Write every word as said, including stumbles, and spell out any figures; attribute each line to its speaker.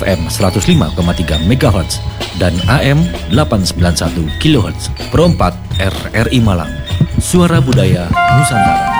Speaker 1: F M seratus lima koma tiga megahertz dan A M delapan ratus sembilan puluh satu kilohertz. Perempat R R I Malang, Suara Budaya Nusantara.